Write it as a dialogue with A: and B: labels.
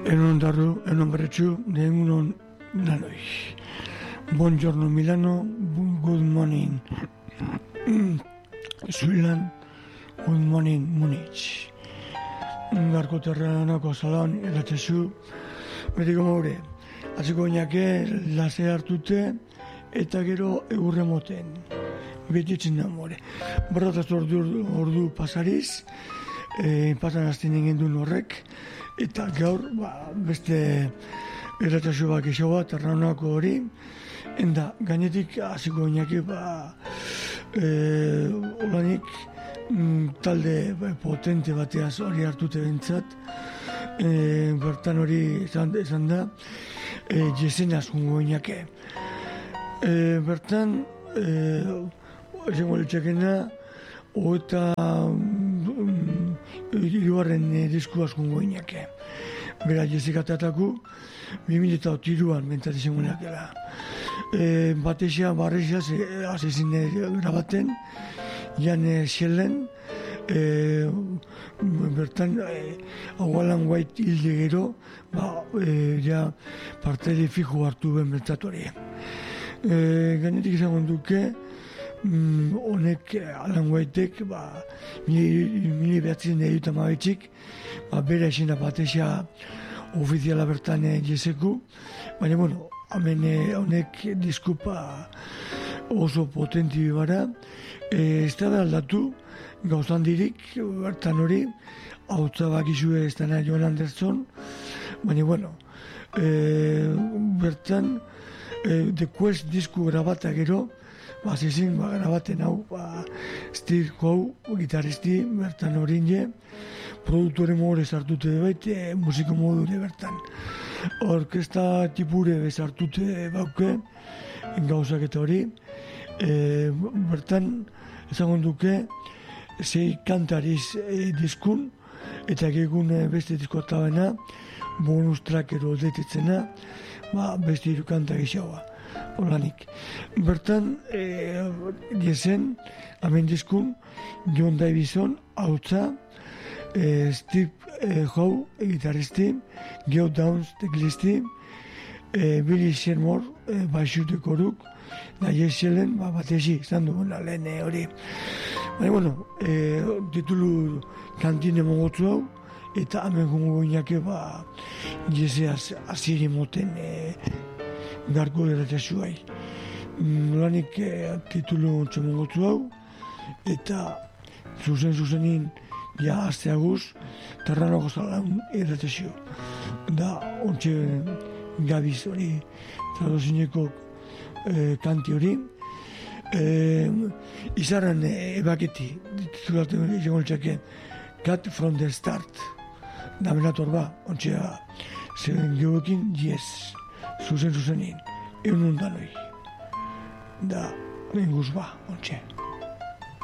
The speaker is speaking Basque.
A: Enon darru, enon berretxu, degunon lanoi. Buongiorno Milano, good morning Switzerland, good morning Munich. Garko terrenako salon eratzezu, betiko maure. Atzeko inake, lase hartute, eta gero egurre moten. Betitzen da more. Borrataz ordu pasariz, pasan azten egin duen horrek, eta gaur, beste eratzezu bak iso bat, terrenako hori, enda gainetik hasiko inake, olanik, talde potente bateaz hori hartute bentsat, bertan hori esan da, jesenaz jungo inake. Bertan, esango litxakena, eta hirugarren diskuaz jungo inake. Bera jesikatataku, 2003an bentsat esango inakela. Batexia, barrexia, azizin grabaten, jan xelen, bertan Alan White hilde gero, ja partele fijo hartu ben bertatu hori. Gainetik izango duke, honek Alan Whiteek, mili behatzen edut amabetxik, bera esena batexia ofiziala bertan jeseku, baina, bueno, hemen honek diskupa oso potenti bara, ez da aldatu gauzan dirik, bertan hori, hautza bakizue ez dena John Anderson, baina, bueno, bertan The Quest disku grabata gero, zizin grabaten hau, Steve Howe, gitaristi, bertan hori inge, produktore mogore sartute baite, musiko modure bertan. Orkesta tipure bezartute bauke, gauzak eta hori, bertan ezagun duke, zei kantariz diskun, eta egun beste diskotabena, bonus track ero detetzena, beste hiru kanta gixaua, olanik. Bertan, jesen, hemen diskun, John Davison, hautza, Steve Howe, gitaristi, Geo Downs, teklisti, Billy Shermore, baixute koruk, da jeselen, batezi, izan duen lehen hori. Baina, bueno, titulu kantine mogotzu hau, eta hemen gongo inake, jeseaz aziri moten garko erratzezu gai. Nolanik titulu ontsa mogotzu hau, eta zuzenin, ja azteaguz, terranoko zalan erratzezu. Da, ontsa gabiz hori, traduzineko kanti hori, izarren ebaketi, titulatu izango litxake, Cut from the Start, da menator ontsa, zen geoekin, yes, zuzenin, egun danoi, da, lenguz ontsa.